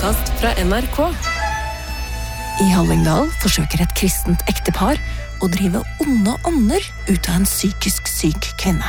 podkast fra NRK. I Hallingdal forsøker et kristent ektepar å drive onde ånder ut av en psykisk syk kvinne.